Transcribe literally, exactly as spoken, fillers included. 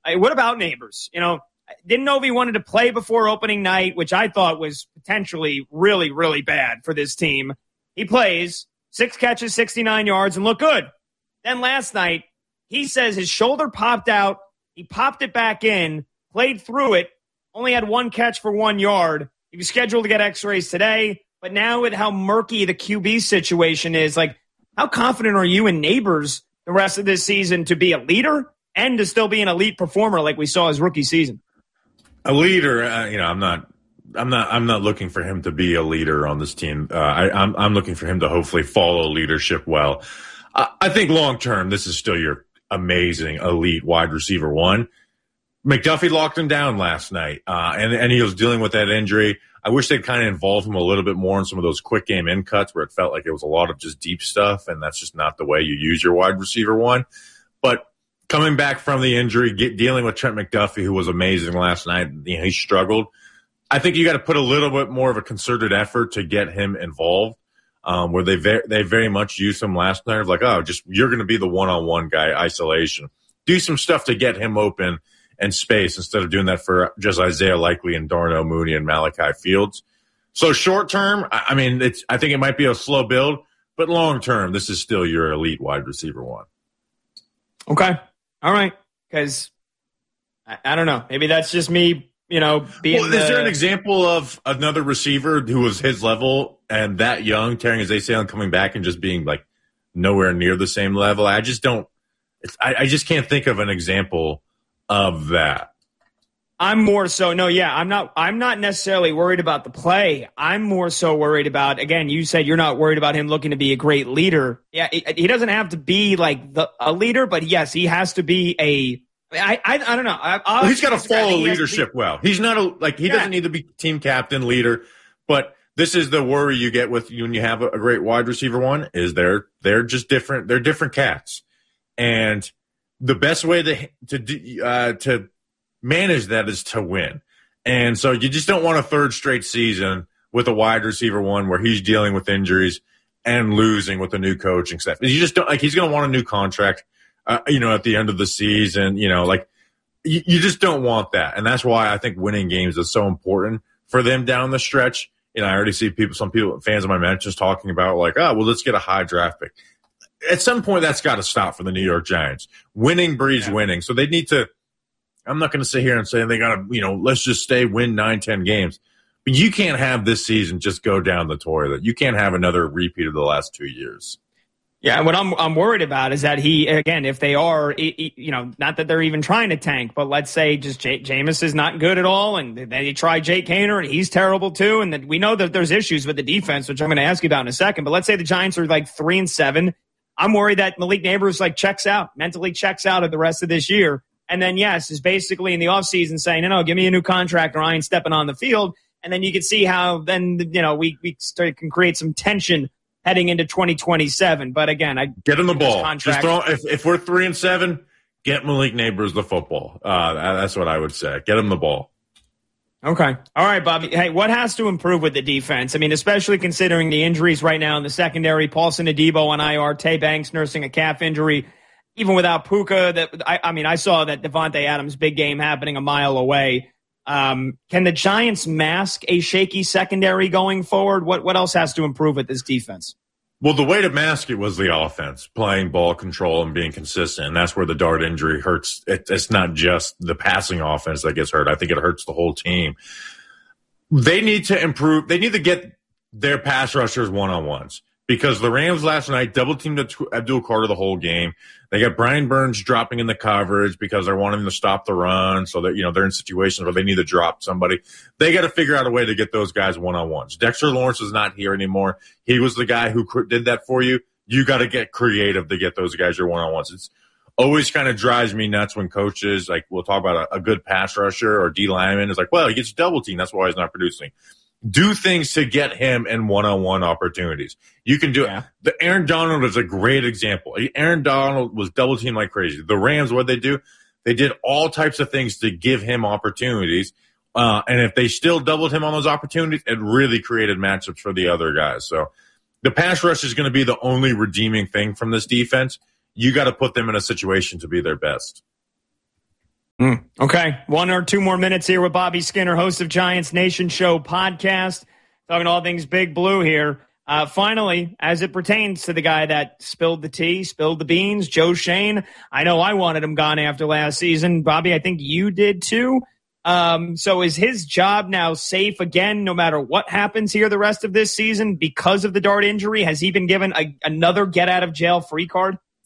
I, what about Neighbors? You know, didn't know if he wanted to play before opening night, which I thought was potentially really, really bad for this team. He plays, six catches, sixty-nine yards, and looked good. Then last night, he says his shoulder popped out. He popped it back in, played through it, only had one catch for one yard. He was scheduled to get x-rays today. But now with how murky the Q B situation is, like, how confident are you in Neighbors the rest of this season to be a leader and to still be an elite performer like we saw his rookie season? A leader, uh, you know, I'm not, I'm not, I'm not looking for him to be a leader on this team. Uh, I, I'm, I'm looking for him to hopefully follow leadership well. I, I think long term, this is still your amazing elite wide receiver one. McDuffie locked him down last night, uh, and and he was dealing with that injury. I wish they'd kind of involve him a little bit more in some of those quick game in cuts where it felt like it was a lot of just deep stuff, and that's just not the way you use your wide receiver one. But coming back from the injury, get, dealing with Trent McDuffie, who was amazing last night, you know, he struggled. I think you got to put a little bit more of a concerted effort to get him involved, um, where they ve- they very much used him last night of like, oh, just you're going to be the one-on-one guy, isolation. Do some stuff to get him open and space instead of doing that for just Isaiah Likely and Darnell Mooney and Malachi Fields. So short term, I mean, it's I think it might be a slow build, but long term, this is still your elite wide receiver one. Okay. All right. Because I, I don't know. Maybe that's just me, you know, being well, the... Is there an example of another receiver who was his level and that young, tearing his A C L and coming back and just being like nowhere near the same level? I just don't it's, I, I just can't think of an example of that. I'm more so no, yeah, I'm not I'm not necessarily worried about the play. I'm more so worried about, again, you said you're not worried about him looking to be a great leader. Yeah, he doesn't have to be like the a leader, but yes, he has to be a I I, I don't know. I, well, he's got to follow leadership be, well. He's not a like he yeah. doesn't need to be team captain, leader, but this is the worry you get with when you have a, a great wide receiver one is they're they're just different. They're different cats. And the best way to to uh, to manage that is to win, and so you just don't want a third straight season with a wide receiver one where he's dealing with injuries and losing with a new coaching staff. You just don't like he's going to want a new contract, uh, you know, at the end of the season. You know, like you, you just don't want that, and that's why I think winning games is so important for them down the stretch. You know, I already see people, some people, fans of my mentions talking about like, oh, well, let's get a high draft pick. At some point, that's got to stop for the New York Giants. Winning breeds yeah. winning. So they need to – I'm not going to sit here and say they got to, you know, let's just stay, win nine, ten games. But you can't have this season just go down the toilet. You can't have another repeat of the last two years. Yeah, what I'm I'm worried about is that he, again, if they are, you know, not that they're even trying to tank, but let's say just J- Jameis is not good at all, and they try Jake Haener, and he's terrible too, and that we know that there's issues with the defense, which I'm going to ask you about in a second. But let's say the Giants are like three and seven. I'm worried that Malik Neighbors like checks out, mentally checks out of the rest of this year. And then, yes, is basically in the offseason saying, no, no, give me a new contract or I ain't stepping on the field. And then you can see how then, you know, we, we start, can create some tension heading into twenty twenty-seven. But again, I get him the ball. Just throw, if, if we're three and seven, get Malik Neighbors the football. Uh, that's what I would say. Get him the ball. Okay. All right, Bobby. Hey, what has to improve with the defense? I mean, especially considering the injuries right now in the secondary. Paulson Adebo on I R, Tay Banks nursing a calf injury. Even without Puka, that I, I mean, I saw that Devontae Adams' big game happening a mile away. Um, can the Giants mask a shaky secondary going forward? What what else has to improve with this defense? Well, the way to mask it was the offense, playing ball control and being consistent. And that's where the Dart injury hurts. It, it's not just the passing offense that gets hurt. I think it hurts the whole team. They need to improve. They need to get their pass rushers one-on-ones because the Rams last night double-teamed Abdul Carter the whole game. They got Brian Burns dropping in the coverage because they're wanting to stop the run so that, you know, they're in situations where they need to drop somebody. They got to figure out a way to get those guys one-on-ones. Dexter Lawrence is not here anymore. He was the guy who did that for you. You got to get creative to get those guys your one-on-ones. It's always kind of drives me nuts when coaches, like we'll talk about a, a good pass rusher or D lineman is like, well, he gets double teamed. That's why he's not producing. Do things to get him in one-on-one opportunities. You can do it. The Aaron Donald is a great example. Aaron Donald was double teamed like crazy. The Rams, what they do? They did all types of things to give him opportunities. Uh, and if they still doubled him on those opportunities, it really created matchups for the other guys. So the pass rush is going to be the only redeeming thing from this defense. You got to put them in a situation to be their best. Mm. Okay, one or two more minutes here with Bobby Skinner, host of Giants Nation Show podcast, talking all things Big Blue here. Uh, finally, as it pertains to the guy that spilled the tea, spilled the beans, Joe Schoen, I know I wanted him gone after last season. Bobby, I think you did too. Um, so is his job now safe again, no matter what happens here the rest of this season because of the Dart injury? Has he been given a, another get-out-of-jail-free card?